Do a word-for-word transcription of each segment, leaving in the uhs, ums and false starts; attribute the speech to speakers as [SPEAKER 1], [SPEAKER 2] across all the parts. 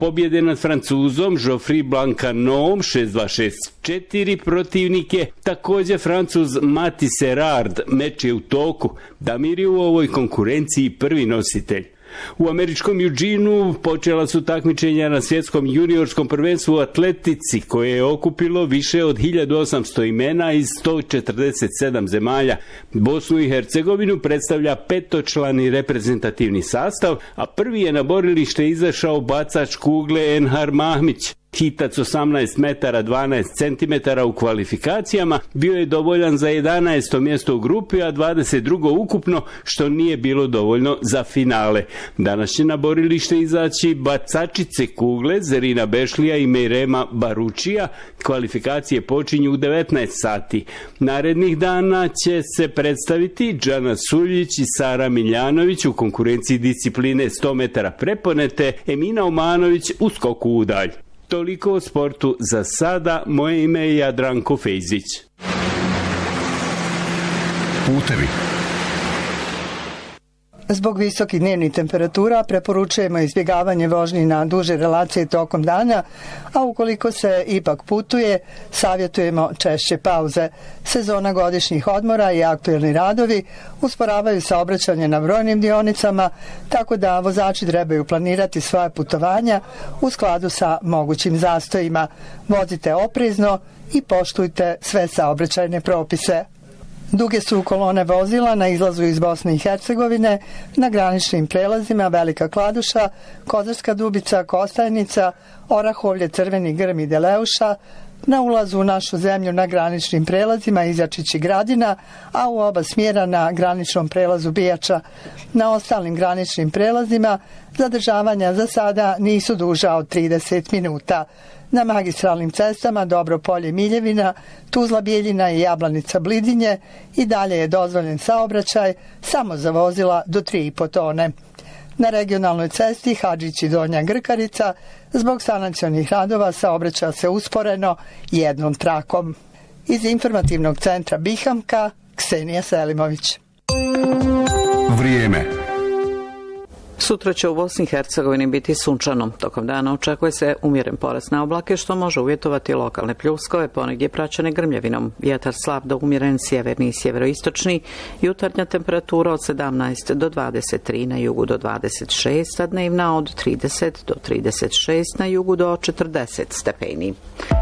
[SPEAKER 1] pobjede nad Francuzom Geoffrey Blancanom šest dva šest četiri protivnike, također Francuz Mati Serard, meč je u toku. Damir je u ovoj konkurenciji prvi nositelj. U američkom Eugeneu počela su takmičenja na svjetskom juniorskom prvenstvu u atletici koje je okupilo više od hiljadu osamsto imena iz sto četrdeset sedam zemalja. Bosnu i Hercegovinu predstavlja petočlani reprezentativni sastav, a prvi je na borilište izašao bacač kugle Enhar Mahmić. Hitac osamnaest metara dvanaest centimetara u kvalifikacijama bio je dovoljan za jedanaesto mjesto u grupi, a dvadeset drugo ukupno, što nije bilo dovoljno za finale. Danas će na borilište izaći bacačice kugle Zerina Bešlija i Mejrema Baručija. Kvalifikacije počinju u devetnaest sati. Narednih dana će se predstaviti Džana Suljić i Sara Miljanović u konkurenciji discipline sto metara preponete, Emina Omanović u skoku u dalj. Toliko o sportu za sada. Moje ime je Jadranko Fejzić.
[SPEAKER 2] Putevi.
[SPEAKER 3] Zbog visokih dnevnih temperatura preporučujemo izbjegavanje vožnji na duže relacije tokom dana, a ukoliko se ipak putuje, savjetujemo češće pauze. Sezona godišnjih odmora i aktuelni radovi usporavaju saobraćanje na brojnim dionicama, tako da vozači trebaju planirati svoje putovanja u skladu sa mogućim zastojima. Vozite oprezno i poštujte sve saobraćajne propise. Duge su kolone vozila na izlazu iz Bosne i Hercegovine, na graničnim prelazima Velika Kladuša, Kozarska Dubica, Kostajnica, Orahovlje, Crveni Grm i Deleuša, na ulazu u našu zemlju na graničnim prelazima Izačić i Gradina, a u oba smjera na graničnom prelazu Bijača. Na ostalim graničnim prelazima zadržavanja za sada nisu duža od trideset minuta. Na magistralnim cestama Dobropolje Miljevina, Tuzla Bijeljina i Jablanica Blidinje i dalje je dozvoljen saobraćaj samo za vozila do tri i po tone. Na regionalnoj cesti Hadžić i Donja Grkarica zbog sanacionih radova saobraća se usporeno jednom trakom. Iz informativnog centra Bihamka, Ksenija Selimović.
[SPEAKER 2] Vrijeme.
[SPEAKER 4] Sutra će u Bosni i Hercegovini biti sunčano. Tokom dana očekuje se umjeren porast na oblake, što može uvjetovati lokalne pljuskove, ponegdje praćene grmljavinom. Vjetar slab do umjeren sjeverni i sjeveroistočni, jutarnja temperatura od sedamnaest do dvadeset tri, na jugu do dvadeset šest, a dnevna od trideset do trideset šest, na jugu do četrdeset stepeni.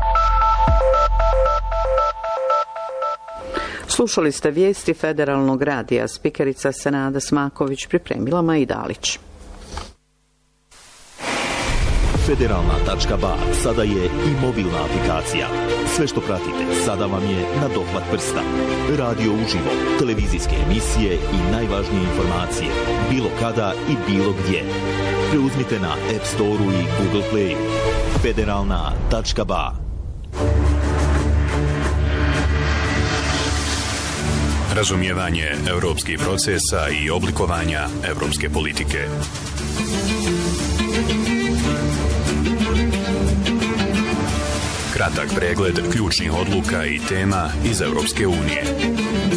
[SPEAKER 4] Slušali ste vijesti Federalnog radija. Spikerica Senada Smaković, pripremila Maida Dalić.
[SPEAKER 5] Federalna tačka ba sada je i mobilna aplikacija. Sve što pratite sada vam je na dohvat prsta. Radio uživo, televizijske emisije i najvažnije informacije, bilo kada i bilo gdje. Preuzmite na App Store-u i Google Play. Federalna tačka ba.
[SPEAKER 2] Razumijevanje europskih procesa i oblikovanja europske politike. Kratak pregled ključnih odluka i tema iz Europske unije.